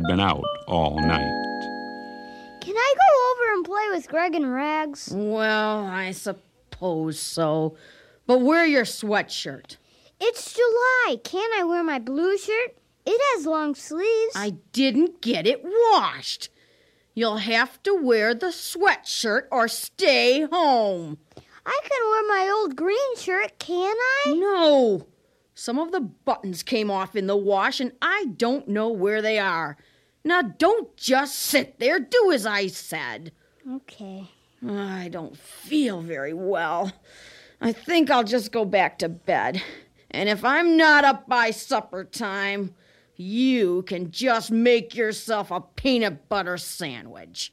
been out all night. Can I go over and play with Greg and Rags? Well, I suppose so. But wear your sweatshirt. It's July. Can't I wear my blue shirt? It has long sleeves. I didn't get it washed. You'll have to wear the sweatshirt or stay home. I can wear my old green shirt, can I? No. Some of the buttons came off in the wash, and I don't know where they are. Now, don't just sit there. Do as I said. Okay. I don't feel very well. I think I'll just go back to bed. And if I'm not up by supper time, you can just make yourself a peanut butter sandwich.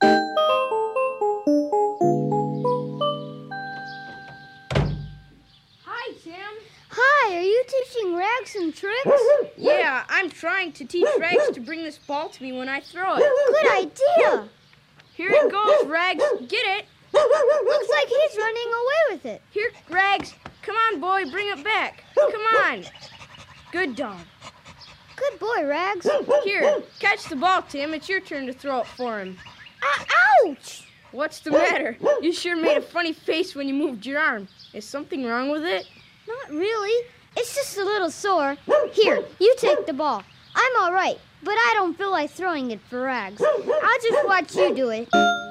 Hi, Tim. Hi, are you teaching Rags some tricks? Yeah, I'm trying to teach Rags to bring this ball to me when I throw it. Good idea. Here it goes, Rags. Get it. Looks like he's running away with it. Here, Rags. Come on, boy. Bring it back. Come on. Good dog. Good boy, Rags. Here, catch the ball, Tim. It's your turn to throw it for him. Ouch! What's the matter? You sure made a funny face when you moved your arm. Is something wrong with it? Not really. It's just a little sore. Here, you take the ball. I'm all right, but I don't feel like throwing it for Rags. I'll just watch you do it.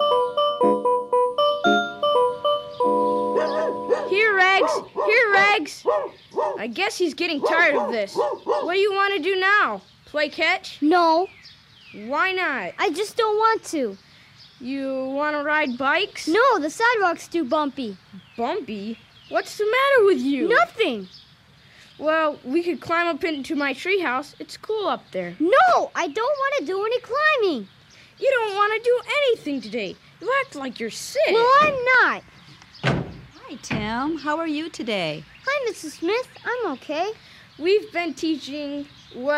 Here, Rags. Here, Rags. I guess he's getting tired of this. What do you want to do now? Play catch? No, Why not? I just don't want to. You want to ride bikes? No, the sidewalk's too bumpy. Bumpy? What's the matter with you? Nothing. Well, we could climb up into my treehouse. It's cool up there. No, I don't want to do any climbing. You don't want to do anything today. You act like you're sick. Well, I'm not. Hi, Tim. How are you today? Hi, Mrs. Smith. I'm okay. I've been teaching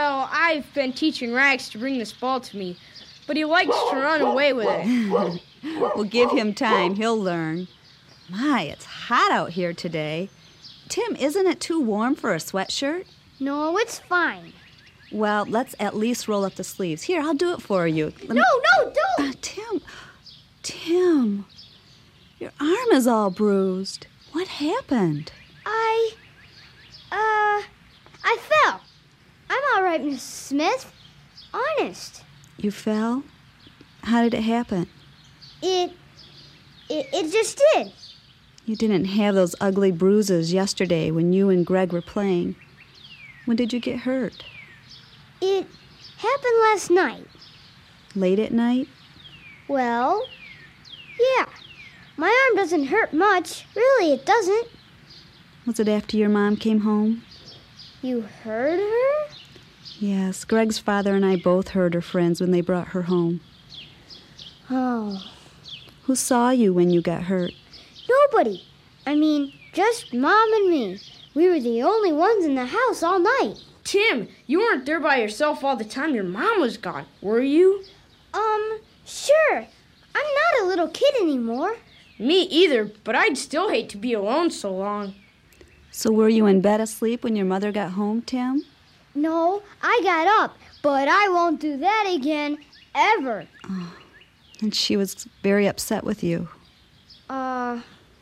Rags to bring this ball to me, but he likes to run away with it. Well, give him time. He'll learn. My, it's hot out here today. Tim, isn't it too warm for a sweatshirt? No, it's fine. Well, let's at least roll up the sleeves. Here, I'll do it for you. No, don't. Tim, your arm is all bruised. What happened? I fell. I'm all right, Mrs. Smith. Honest. You fell? How did it happen? It just did. You didn't have those ugly bruises yesterday when you and Greg were playing. When did you get hurt? It happened last night. Late at night? Well, yeah. My arm doesn't hurt much. Really, it doesn't. Was it after your mom came home? You heard her? Yes, Greg's father and I both heard her friends when they brought her home. Oh. Who saw you when you got hurt? Nobody. I mean, just Mom and me. We were the only ones in the house all night. Tim, you weren't there by yourself all the time your mom was gone, were you? Sure. I'm not a little kid anymore. Me either, but I'd still hate to be alone so long. So were you in bed asleep when your mother got home, Tim? No, I got up, but I won't do that again, ever. Oh, and she was very upset with you. Oh,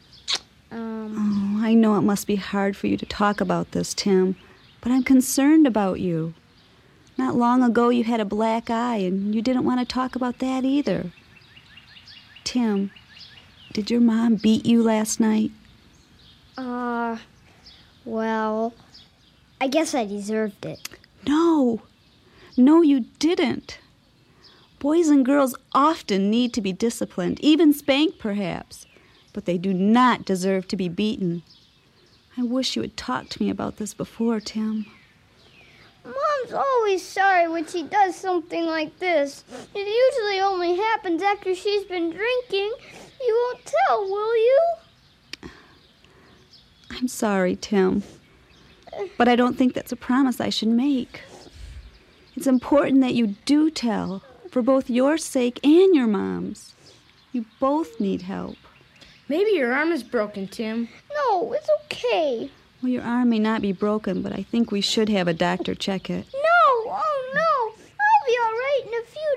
I know it must be hard for you to talk about this, Tim, but I'm concerned about you. Not long ago you had a black eye, and you didn't want to talk about that either. Tim, did your mom beat you last night? Well, I guess I deserved it. No, you didn't. Boys and girls often need to be disciplined, even spanked perhaps, but they do not deserve to be beaten. I wish you had talked to me about this before, Tim. Mom's always sorry when she does something like this. It usually only happens after she's been drinking. You won't tell, will you? I'm sorry, Tim, but I don't think that's a promise I should make. It's important that you do tell, for both your sake and your mom's. You both need help. Maybe your arm is broken, Tim. No, it's okay. Well, your arm may not be broken, but I think we should have a doctor check it. No, oh no, I'll be all right in a few